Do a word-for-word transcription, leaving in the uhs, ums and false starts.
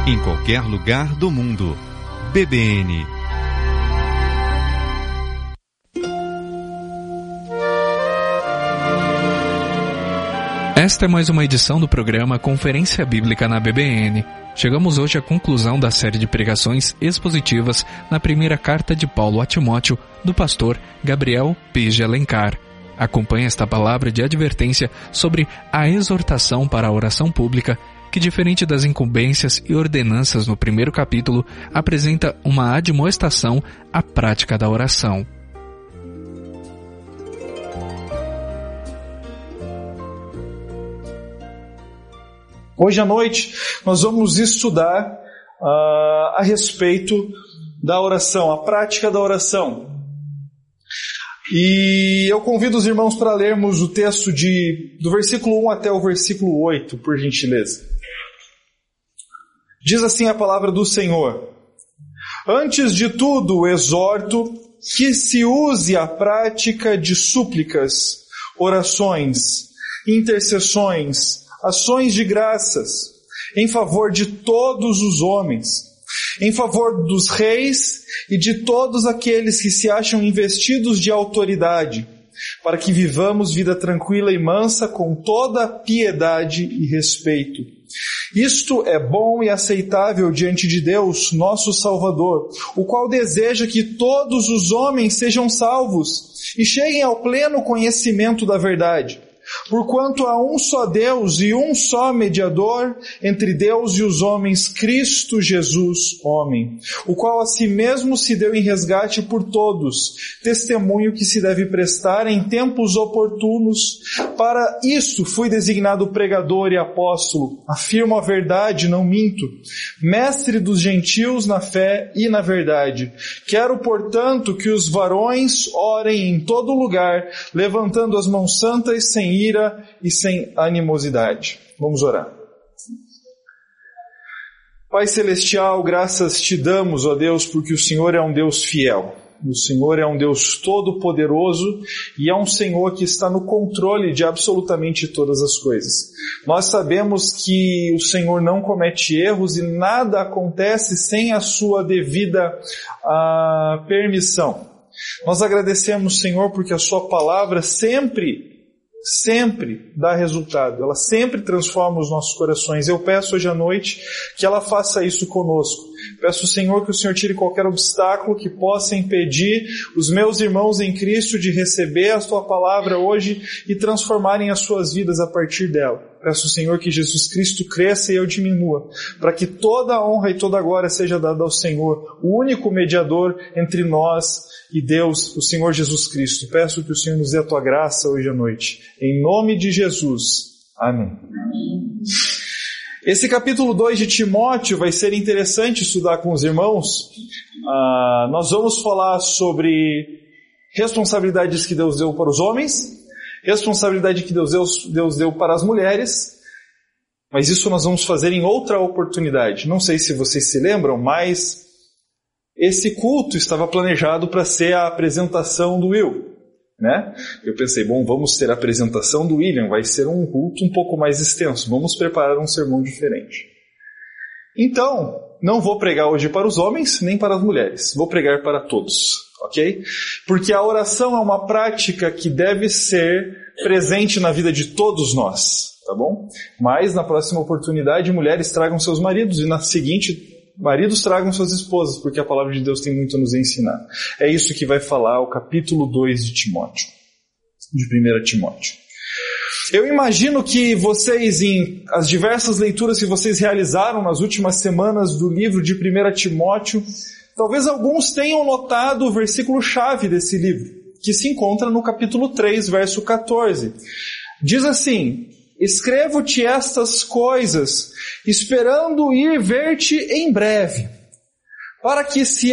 em qualquer lugar do mundo. B B N. Esta é mais uma edição do programa Conferência Bíblica na B B N. Chegamos hoje à conclusão da série de pregações expositivas na primeira carta de Paulo a Timóteo, do pastor Gabriel Pige Alencar. Acompanhe esta palavra de advertência sobre a exortação para a oração pública, que, diferente das incumbências e ordenanças no primeiro capítulo, apresenta uma admoestação à prática da oração. Hoje à noite nós vamos estudar uh, a respeito da oração, a prática da oração. E eu convido os irmãos para lermos o texto de, do versículo um até o versículo oito, por gentileza. Diz assim a palavra do Senhor: Antes de tudo, exorto que se use a prática de súplicas, orações, intercessões, ações de graças, em favor de todos os homens, em favor dos reis e de todos aqueles que se acham investidos de autoridade, para que vivamos vida tranquila e mansa com toda piedade e respeito. Isto é bom e aceitável diante de Deus, nosso Salvador, o qual deseja que todos os homens sejam salvos e cheguem ao pleno conhecimento da verdade. Porquanto há um só Deus e um só mediador entre Deus e os homens, Cristo Jesus, homem, o qual a si mesmo se deu em resgate por todos, testemunho que se deve prestar em tempos oportunos. Para isso fui designado pregador e apóstolo, afirmo a verdade, não minto, mestre dos gentios na fé e na verdade. Quero, portanto, que os varões orem em todo lugar, levantando as mãos santas sem ira e sem animosidade. Vamos orar. Pai Celestial, graças te damos, ó Deus, porque o Senhor é um Deus fiel. O Senhor é um Deus todo-poderoso e é um Senhor que está no controle de absolutamente todas as coisas. Nós sabemos que o Senhor não comete erros e nada acontece sem a sua devida uh, permissão. Nós agradecemos, Senhor, porque a sua palavra sempre sempre dá resultado, ela sempre transforma os nossos corações. Eu peço hoje à noite que ela faça isso conosco. Peço, Senhor, que o Senhor tire qualquer obstáculo que possa impedir os meus irmãos em Cristo de receber a tua palavra hoje e transformarem as suas vidas a partir dela. Peço, Senhor, que Jesus Cristo cresça e eu diminua, para que toda a honra e toda a glória seja dada ao Senhor, o único mediador entre nós e Deus, o Senhor Jesus Cristo. Peço que o Senhor nos dê a tua graça hoje à noite. Em nome de Jesus. Amém. Amém. Esse capítulo dois de Timóteo vai ser interessante estudar com os irmãos. Uh, nós vamos falar sobre responsabilidades que Deus deu para os homens, responsabilidade que Deus deu, Deus deu para as mulheres, mas isso nós vamos fazer em outra oportunidade. Não sei se vocês se lembram, mas esse culto estava planejado para ser a apresentação do Will, né? Eu pensei, bom, vamos ter a apresentação do William, vai ser um culto um pouco mais extenso, vamos preparar um sermão diferente. Então, não vou pregar hoje para os homens, nem para as mulheres, vou pregar para todos, ok? Porque a oração é uma prática que deve ser presente na vida de todos nós, tá bom? Mas na próxima oportunidade, mulheres tragam seus maridos e na seguinte, maridos tragam suas esposas, porque a palavra de Deus tem muito a nos ensinar. É isso que vai falar o capítulo dois de Timóteo, de primeira Timóteo. Eu imagino que vocês, em as diversas leituras que vocês realizaram nas últimas semanas do livro de primeira Timóteo, talvez alguns tenham notado o versículo-chave desse livro, que se encontra no capítulo três, verso catorze. Diz assim: Escrevo-te estas coisas, esperando ir ver-te em breve, para que se